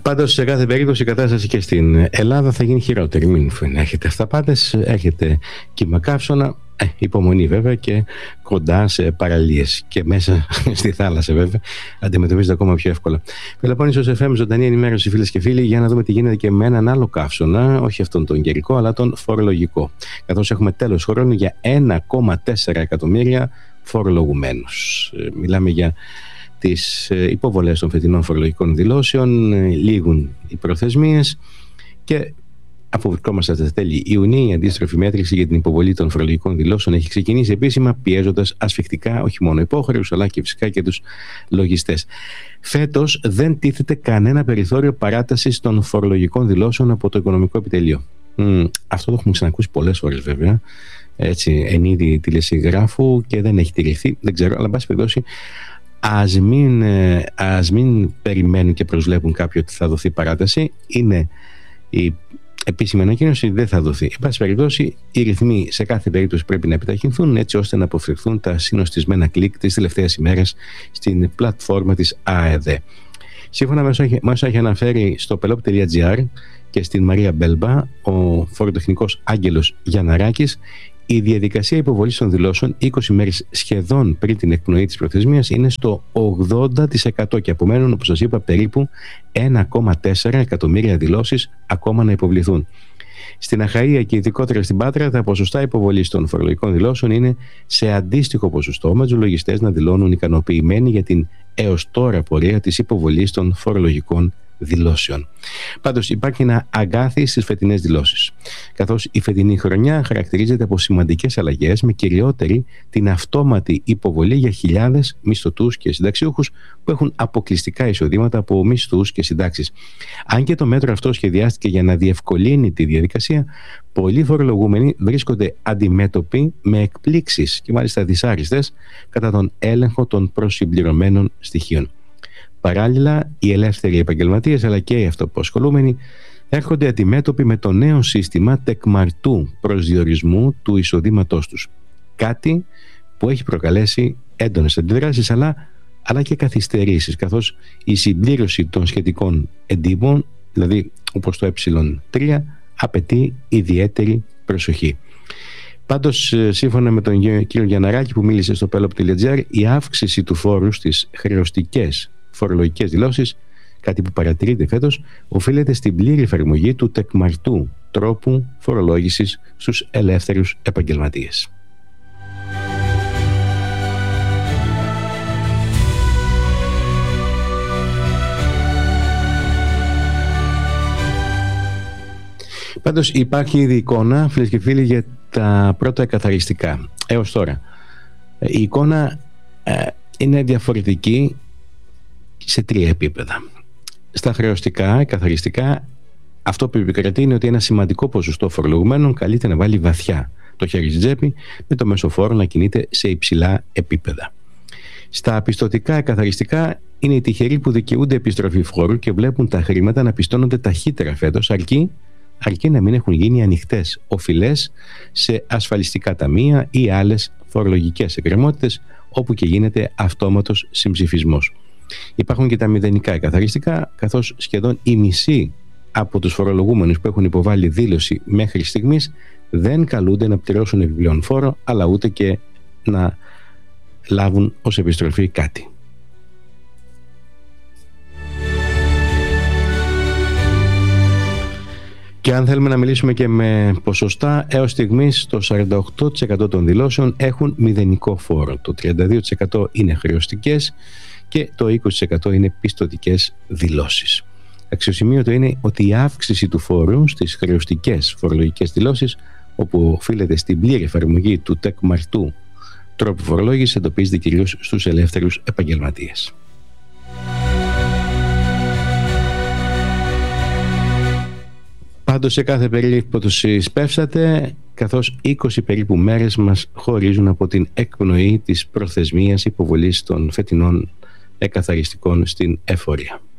Πάντως, σε κάθε περίπτωση η κατάσταση και στην Ελλάδα θα γίνει χειρότερη. Μην έχετε αυταπάτες, έχετε κύμα καύσωνα. Υπομονή βέβαια και κοντά σε παραλίες και μέσα στη θάλασσα βέβαια αντιμετωπίζεται ακόμα πιο εύκολα. Πελοπόννησος FM, ζωντανή ενημέρωση φίλες και φίλοι, για να δούμε τι γίνεται και με έναν άλλο καύσωνα, όχι αυτόν τον καιρικό αλλά τον φορολογικό, καθώς έχουμε τέλος χρόνου για 1,4 εκατομμύρια φορολογουμένους. Μιλάμε για τις υποβολές των φετινών φορολογικών δηλώσεων, λήγουν οι προθεσμίες και αφού βρισκόμαστε στα τέλη Ιουνίου, η αντίστροφη μέτρηση για την υποβολή των φορολογικών δηλώσεων έχει ξεκινήσει επίσημα, πιέζοντας ασφικτικά όχι μόνο υπόχρεους αλλά και φυσικά και τους λογιστές. Φέτος δεν τίθεται κανένα περιθώριο παράτασης των φορολογικών δηλώσεων από το Οικονομικό Επιτελείο. Αυτό το έχουμε ξανακούσει πολλές φορές βέβαια, έτσι, εν είδη τηλεσυγγράφου, και δεν έχει τηρηθεί. Δεν ξέρω, αλλά εν πάση περιπτώσει, ας μην περιμένουν και προσβλέπουν κάποιοι ότι θα δοθεί παράταση. Είναι η επίσημη ανακοίνωση, δεν θα δοθεί. Εν πάση περιπτώσει, οι ρυθμοί σε κάθε περίπτωση πρέπει να επιταχυνθούν, έτσι ώστε να αποφευχθούν τα συνοστισμένα κλικ τις τελευταίες ημέρες στην πλατφόρμα της ΑΕΔ. Σύμφωνα με όσα έχει αναφέρει στο pelop.gr και στην Μαρία Μπέλμπα ο φοροτεχνικός Άγγελος Γιανναράκης, η διαδικασία υποβολής των δηλώσεων 20 μέρες σχεδόν πριν την εκπνοή της προθεσμίας είναι στο 80% και απομένουν, όπως σας είπα, περίπου 1,4 εκατομμύρια δηλώσεις ακόμα να υποβληθούν. Στην Αχαΐα και ειδικότερα στην Πάτρα, τα ποσοστά υποβολής των φορολογικών δηλώσεων είναι σε αντίστοιχο ποσοστό, με τους λογιστές να δηλώνουν ικανοποιημένοι για την έως τώρα πορεία της υποβολής των φορολογικών δηλώσεων. Πάντως υπάρχει ένα αγκάθι στις φετινές δηλώσεις, καθώς η φετινή χρονιά χαρακτηρίζεται από σημαντικές αλλαγές, με κυριότερη την αυτόματη υποβολή για χιλιάδες μισθωτούς και συνταξιούχους που έχουν αποκλειστικά εισοδήματα από μισθούς και συντάξεις. Αν και το μέτρο αυτό σχεδιάστηκε για να διευκολύνει τη διαδικασία, πολλοί φορολογούμενοι βρίσκονται αντιμέτωποι με εκπλήξεις και μάλιστα δυσάρεστες κατά τον έλεγχο των προσυμπληρωμένων στοιχείων. Παράλληλα, οι ελεύθεροι επαγγελματίες αλλά και οι αυτοαπασχολούμενοι έρχονται αντιμέτωποι με το νέο σύστημα τεκμαρτού προσδιορισμού του εισοδήματός τους. Κάτι που έχει προκαλέσει έντονες αντιδράσεις αλλά και καθυστερήσεις, καθώς η συμπλήρωση των σχετικών εντύπων, δηλαδή όπως το ε3, απαιτεί ιδιαίτερη προσοχή. Πάντως, σύμφωνα με τον κύριο Γιανναράκη που μίλησε στο pelop.gr, η αύξηση του φόρου στις χρεωστικές φορολογικές δηλώσεις, κάτι που παρατηρείται φέτος, οφείλεται στην πλήρη εφαρμογή του τεκμαρτού τρόπου φορολόγησης στους ελεύθερους επαγγελματίες. Πάντως υπάρχει ήδη εικόνα, φίλες και φίλοι, για τα πρώτα εκαθαριστικά. Έως τώρα η εικόνα είναι διαφορετική σε 3 επίπεδα. Στα χρεωστικά, εκαθαριστικά, αυτό που επικρατεί είναι ότι ένα σημαντικό ποσοστό φορολογουμένων καλείται να βάλει βαθιά το χέρι στην τσέπη, με το μεσοφόρο να κινείται σε υψηλά επίπεδα. Στα πιστωτικά εκαθαριστικά είναι οι τυχεροί που δικαιούνται επιστροφή φόρου και βλέπουν τα χρήματα να πιστώνονται ταχύτερα φέτος, αρκεί να μην έχουν γίνει ανοιχτές οφειλές σε ασφαλιστικά ταμεία ή άλλες φορολογικές εκκρεμότητες, όπου και γίνεται αυτόματος συμψηφισμός. Υπάρχουν και τα μηδενικά εκαθαριστικά, καθώς σχεδόν οι μισοί από τους φορολογούμενους που έχουν υποβάλει δήλωση μέχρι στιγμής δεν καλούνται να πληρώσουν επιπλέον φόρο, αλλά ούτε και να λάβουν ως επιστροφή κάτι. Και αν θέλουμε να μιλήσουμε και με ποσοστά, έως στιγμής το 48% των δηλώσεων έχουν μηδενικό φόρο, το 32% είναι χρεωστικές και το 20% είναι πιστωτικές δηλώσεις. Αξιοσημείωτο είναι ότι η αύξηση του φόρου στις χρεωστικές φορολογικές δηλώσεις, όπου οφείλεται στην πλήρη εφαρμογή του τεκμαρτού τρόπου φορολόγησης, εντοπίζεται κυρίως στους ελεύθερους επαγγελματίες. Πάντως, σε κάθε περίπτωση σπεύσατε, καθώς 20 περίπου μέρες μας χωρίζουν από την εκπνοή της προθεσμίας υποβολής των φετινών εκαθαριστικών στην εφορία.